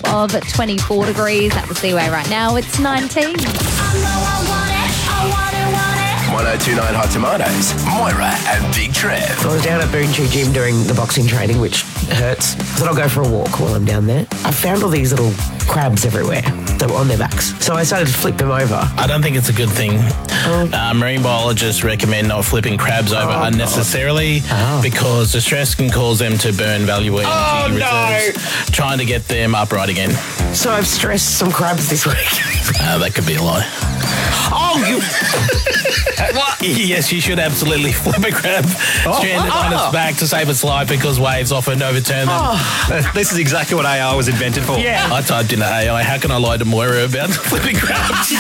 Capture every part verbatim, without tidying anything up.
of twenty-four degrees. At the Seaway right now, it's nineteen. one oh two point nine Hot Tomatoes, Moira and Big Trev. I was down at Boonchoo Gym doing the boxing training, which hurts. I thought I'll go for a walk while I'm down there. I found all these little crabs everywhere that were on their backs. So I started to flip them over. I don't think it's a good thing. Oh. Uh, marine biologists recommend not flipping crabs over Oh, unnecessarily Oh. because the stress can cause them to burn valuable energy Oh, no. reserves, trying to get them upright again. So I've stressed some crabs this week. Uh, that could be a lie. Oh, you... What? Yes, you should absolutely flip a crab stranded on its back to save its life because waves often overturn them. This is exactly what A I was invented for. Yeah. I typed in A I, how can I lie to Moira about flipping crabs?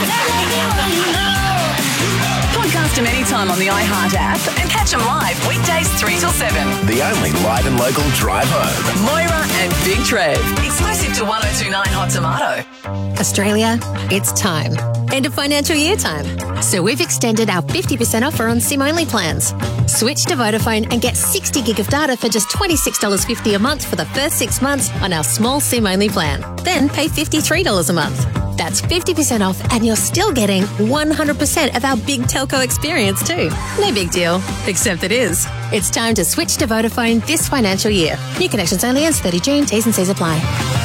Podcast them anytime on the iHeart app and catch them live weekdays three till seven. The only live and local drive home. Moira and Big Trev. Exclusive to one oh two point nine Hot Tomato. Australia, it's time. End of financial year time. So we've extended our fifty percent offer on SIM-only plans. Switch to Vodafone and get sixty gig of data for just twenty-six dollars fifty a month for the first six months on our small SIM-only plan. Then pay fifty-three dollars a month. That's fifty percent off and you're still getting one hundred percent of our big telco experience too. No big deal, except it is. It's time to switch to Vodafone this financial year. New connections only ends thirty June. T's and C's apply.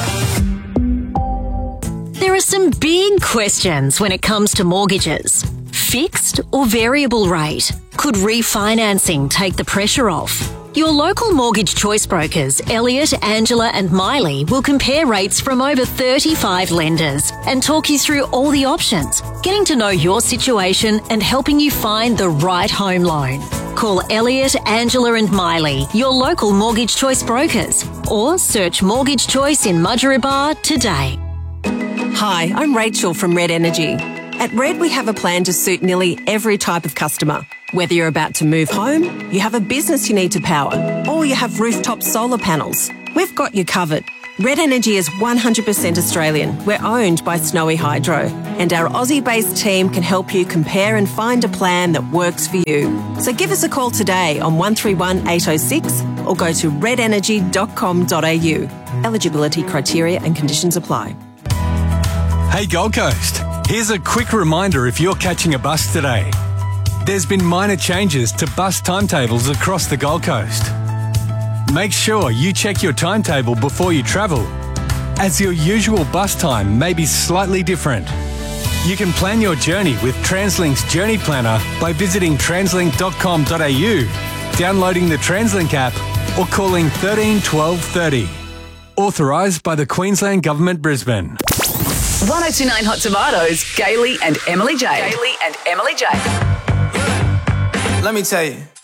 There are some big questions when it comes to mortgages. Fixed or variable rate? Could refinancing take the pressure off? Your local mortgage choice brokers, Elliott, Angela and Miley, will compare rates from over thirty-five lenders and talk you through all the options, getting to know your situation and helping you find the right home loan. Call Elliott, Angela and Miley, your local mortgage choice brokers, or search Mortgage Choice in Mudgeeraba today. Hi, I'm Rachel from Red Energy. At Red, we have a plan to suit nearly every type of customer. Whether you're about to move home, you have a business you need to power, or you have rooftop solar panels, we've got you covered. Red Energy is one hundred percent Australian. We're owned by Snowy Hydro, and our Aussie-based team can help you compare and find a plan that works for you. So give us a call today on one three one eight oh six or go to red energy dot com dot a u. Eligibility criteria and conditions apply. Hey Gold Coast, here's a quick reminder if you're catching a bus today. There's been minor changes to bus timetables across the Gold Coast. Make sure you check your timetable before you travel, as your usual bus time may be slightly different. You can plan your journey with TransLink's Journey Planner by visiting translink dot com dot a u, downloading the TransLink app or calling thirteen twelve thirty. Authorised by the Queensland Government, Brisbane. one oh two point nine Hot Tomatoes, Gailey and Emily J. Gailey and Emily J. Let me tell you.